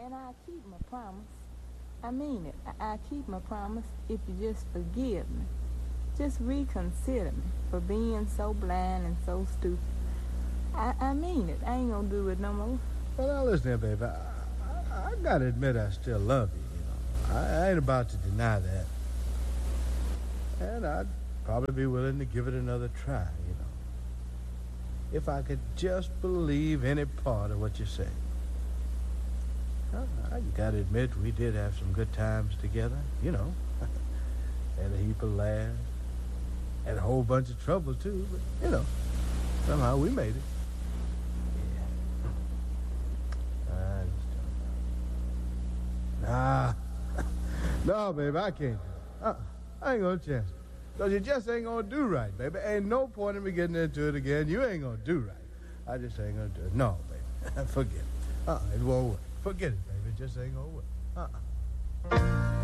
And I keep my promise. I mean it. I keep my promise if you just forgive me. Just reconsider me for being so blind and so stupid. I mean it. I ain't gonna do it no more. Well, now listen here, baby. I gotta admit I still love you, I ain't about to deny that. And I'd probably be willing to give it another try, if I could just believe any part of what you say. Well, I gotta admit we did have some good times together, Had a heap of laughs. Had a whole bunch of trouble, too, but, somehow we made it. Yeah. I just don't know. Nah. No, baby, I can't. I ain't gonna chance it. Because you just ain't gonna do right, baby. Ain't no point in me getting into it again. You ain't gonna do right. I just ain't gonna do it. No, baby. Forget it. It won't work. Forget it, baby. It just ain't gonna work.